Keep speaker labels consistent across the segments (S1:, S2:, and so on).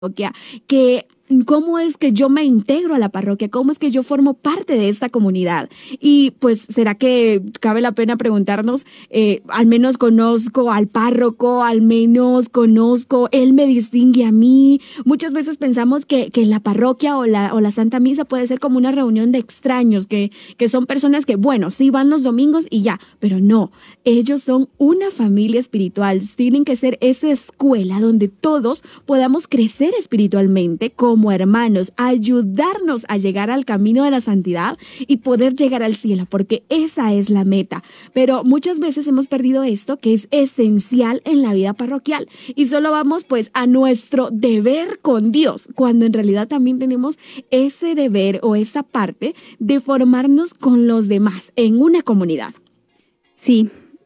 S1: parroquia, que cómo es que yo me integro a la parroquia, cómo es que yo formo parte de esta comunidad. Y pues, ¿será que cabe la pena preguntarnos, al menos conozco al párroco, al menos conozco, él me distingue a mí? Muchas veces pensamos que la parroquia o la Santa Misa puede ser como una reunión de extraños, que son personas que, bueno, sí van los domingos y ya, pero no, ellos son una familia espiritual, tienen que ser esa escuela donde todos podamos crecer espiritualmente como hermanos, ayudarnos a llegar al camino de la santidad y poder llegar al cielo, porque esa es la meta. Pero muchas veces hemos perdido esto que es esencial en la vida parroquial y solo vamos pues a nuestro deber con Dios, cuando en realidad también tenemos ese deber o esa parte de formarnos con los demás en una comunidad.
S2: Sí,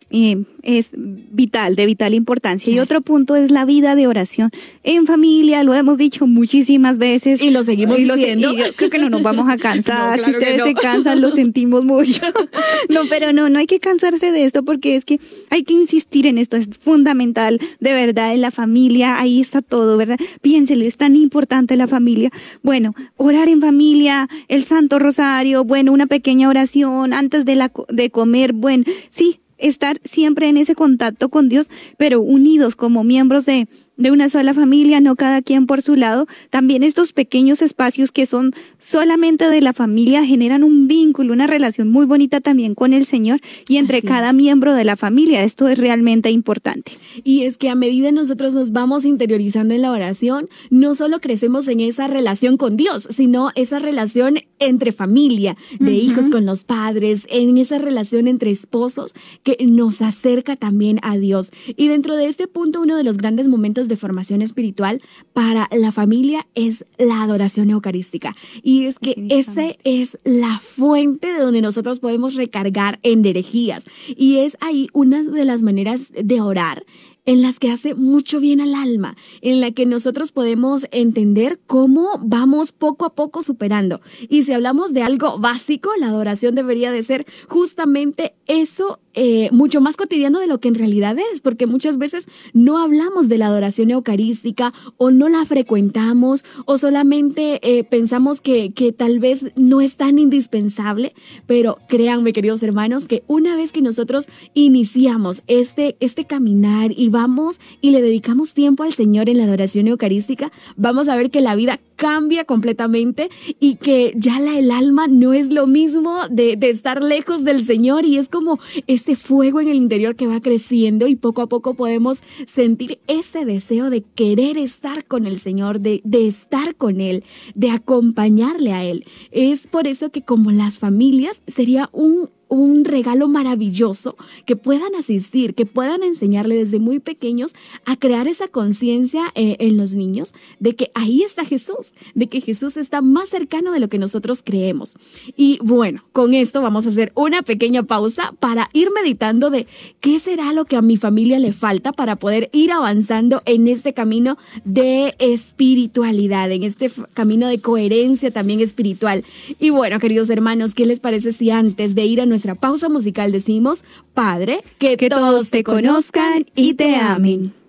S2: es vital, de vital importancia. Y otro punto es la vida de oración en familia, lo hemos dicho muchísimas veces.
S1: Y lo seguimos diciendo.
S2: Y yo creo que no nos vamos a cansar.
S1: No, claro,
S2: si ustedes se cansan, lo sentimos mucho. No, pero no hay que cansarse de esto porque es que hay que insistir en esto, es fundamental, de verdad, en la familia, ahí está todo, ¿verdad? Piénsele, es tan importante la familia. Bueno, orar en familia, el Santo Rosario, bueno, una pequeña oración antes de comer, bueno, sí, estar siempre en ese contacto con Dios, pero unidos como miembros de una sola familia, no cada quien por su lado. También estos pequeños espacios que son solamente de la familia generan un vínculo, una relación muy bonita también con el Señor y entre cada miembro de la familia. Esto es realmente importante.
S1: Y es que a medida nosotros nos vamos interiorizando en la oración, no solo crecemos en esa relación con Dios, sino esa relación entre familia, de hijos con los padres, en esa relación entre esposos que nos acerca también a Dios. Y dentro de este punto, uno de los grandes momentos de formación espiritual para la familia es la adoración eucarística. Y es que esa es la fuente de donde nosotros podemos recargar energías. Y es ahí una de las maneras de orar en las que hace mucho bien al alma, en la que nosotros podemos entender cómo vamos poco a poco superando. Y si hablamos de algo básico, la adoración debería de ser justamente eso, mucho más cotidiano de lo que en realidad es, porque muchas veces no hablamos de la adoración eucarística o no la frecuentamos o solamente pensamos que tal vez no es tan indispensable, pero créanme, queridos hermanos, que una vez que nosotros iniciamos este caminar y vamos y le dedicamos tiempo al Señor en la adoración eucarística, vamos a ver que la vida cambia completamente y que ya el alma no es lo mismo de estar lejos del Señor, y es como este fuego en el interior que va creciendo y poco a poco podemos sentir ese deseo de querer estar con el Señor, de estar con Él, de acompañarle a Él. Es por eso que como las familias sería un regalo maravilloso que puedan asistir, que puedan enseñarle desde muy pequeños a crear esa conciencia en los niños de que ahí está Jesús, de que Jesús está más cercano de lo que nosotros creemos. Y bueno, con esto vamos a hacer una pequeña pausa para ir meditando de qué será lo que a mi familia le falta para poder ir avanzando en este camino de espiritualidad, en este camino de coherencia también espiritual. Y bueno, queridos hermanos, ¿qué les parece si antes de ir a nuestra pausa musical decimos: Padre, que todos te conozcan y te amen?